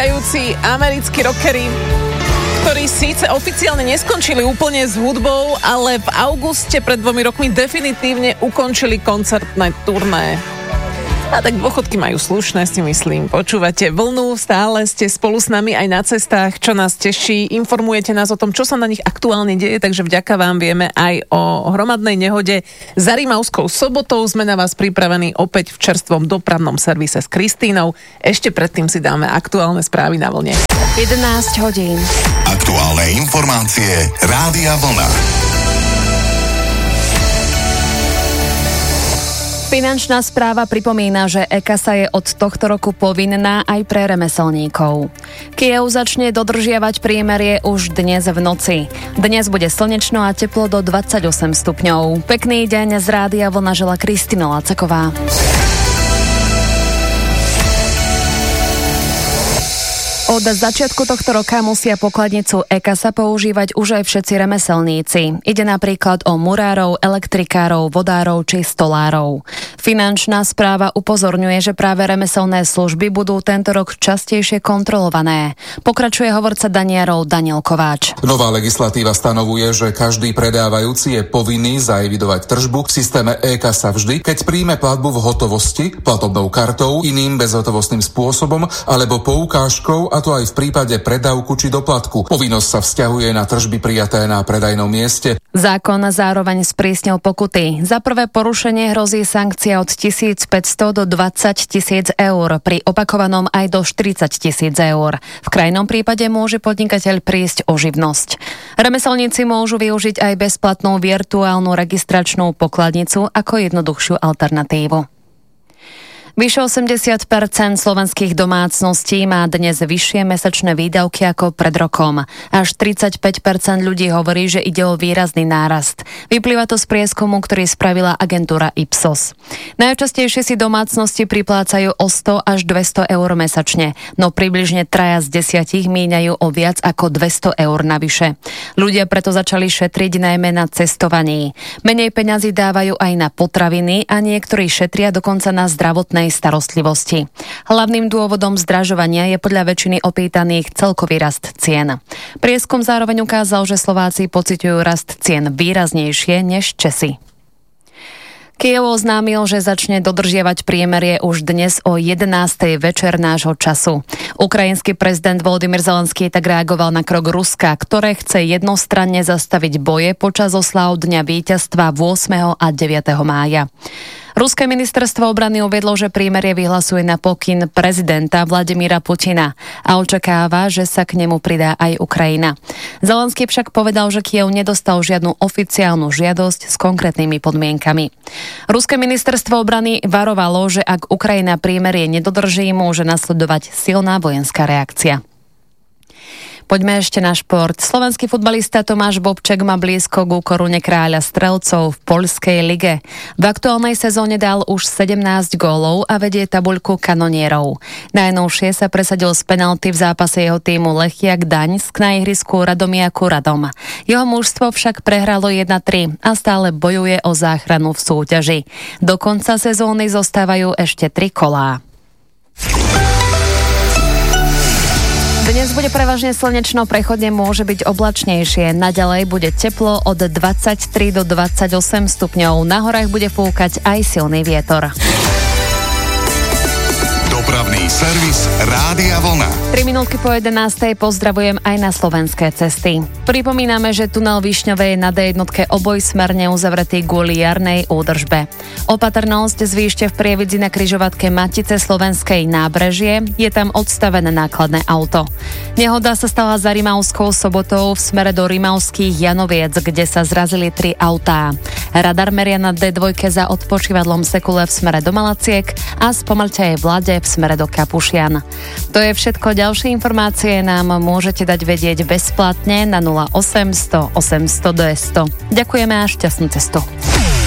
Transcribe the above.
vynikajúci americkí rockery, ktorí síce oficiálne neskončili úplne s hudbou, ale v auguste pred 2 rokmi definitívne ukončili koncertné turné. A tak dôchodky majú slušné, si myslím. Počúvate Vlnu, stále ste spolu s nami aj na cestách, čo nás teší. Informujete nás o tom, čo sa na nich aktuálne deje, takže vďaka vám vieme aj o hromadnej nehode za Rimavskou Sobotou. Sme na vás pripravení opäť v čerstvom dopravnom servise s Kristínou. Ešte predtým si dáme aktuálne správy na Vlne. 11 hodín. Aktuálne informácie Rádia Vlna. Finančná správa pripomína, že e-kasa je od tohto roku povinná aj pre remeselníkov. Kyjev začne dodržiavať prímerie už dnes v noci. Dnes bude slnečno a teplo do 28 stupňov. Pekný deň z Rádia Vlna žela Kristina Lacaková. Od začiatku tohto roka musia pokladnicu e-kasa používať už aj všetci remeselníci. Ide napríklad o murárov, elektrikárov, vodárov či stolárov. Finančná správa upozorňuje, že práve remeselné služby budú tento rok častejšie kontrolované. Pokračuje hovorca Daniarov Daniel Kováč. Nová legislatíva stanovuje, že každý predávajúci je povinný zaevidovať tržbu v systéme e-kasa vždy, keď príjme platbu v hotovosti, platobnou kartou, iným bezhotovostným spôsobom alebo poukážkou, a to aj v prípade predávku či doplatku. Povinnosť sa vzťahuje na tržby prijaté na predajnom mieste. Zákon zároveň sprísnil pokuty. Za prvé porušenie hrozí sankcia od 1500 do 20 000 eur, pri opakovanom aj do 40 000 eur. V krajnom prípade môže podnikateľ prísť o živnosť. Remeselníci môžu využiť aj bezplatnú virtuálnu registračnú pokladnicu ako jednoduchšiu alternatívu. Vyše 80% slovenských domácností má dnes vyššie mesačné výdavky ako pred rokom. Až 35% ľudí hovorí, že ide o výrazný nárast. Vyplýva to z prieskumu, ktorý spravila agentúra Ipsos. Najčastejšie si domácnosti priplácajú o 100 až 200 eur mesačne, no približne 3 z 10 míňajú o viac ako 200 eur navyše. Ľudia preto začali šetriť najmä na cestovaní. Menej peňazí dávajú aj na potraviny a niektorí šetria dokonca na zdravotné starostlivosti. Hlavným dôvodom zdražovania je podľa väčšiny opýtaných celkový rast cien. Prieskum zároveň ukázal, že Slováci pociťujú rast cien výraznejšie než Česi. Kyjev oznámil, že začne dodržiavať prímerie už dnes o 11:00 večer nášho času. Ukrajinský prezident Volodymyr Zelenský tak reagoval na krok Ruska, ktoré chce jednostranne zastaviť boje počas osláv Dňa víťazstva 8. a 9. mája. Ruské ministerstvo obrany uviedlo, že prímerie vyhlasuje na pokyn prezidenta Vladimíra Putina a očakáva, že sa k nemu pridá aj Ukrajina. Zelenský však povedal, že Kyjev nedostal žiadnu oficiálnu žiadosť s konkrétnymi podmienkami. Ruské ministerstvo obrany varovalo, že ak Ukrajina prímerie nedodrží, môže nasledovať silná vojenská reakcia. Poďme ešte na šport. Slovenský futbalista Tomáš Bobček má blízko ku korune kráľa strelcov v poľskej lige. V aktuálnej sezóne dal už 17 gólov a vedie tabuľku kanonierov. Najnovšie sa presadil z penalty v zápase jeho týmu Lechia Gdaňsk na ihrisku Radomiaku Radom. Jeho mužstvo však prehralo 1-3 a stále bojuje o záchranu v súťaži. Do konca sezóny zostávajú ešte 3 kolá. Dnes bude prevažne slnečno, prechodne môže byť oblačnejšie. Naďalej bude teplo od 23 do 28 stupňov. Na horách bude fúkať aj silný vietor. Dopravný servis Rádia Vlna. 3 minútky po 11:00 pozdravujem aj na slovenské cesty. Pripomíname, že tunel Višňovej na D1 obojsmerne uzavretý kvôli jarnej údržbe. Opatrnosť zvýšte v Prievidzi na križovatke Matice Slovenskej Nábrežie, je tam odstavené nákladné auto. Nehoda sa stala za Rimavskou Sobotou v smere do Rimavských Janoviec, kde sa zrazili 3 autá. Radar meria na D2 za odpočívadlom Sekule v smere do Malaciek a spomaľte aj Vlade v smere do Kapušian. To je všetko. Ďalšie informácie nám môžete dať vedieť bezplatne na 0800 800 200. Ďakujeme a šťastnú cestu.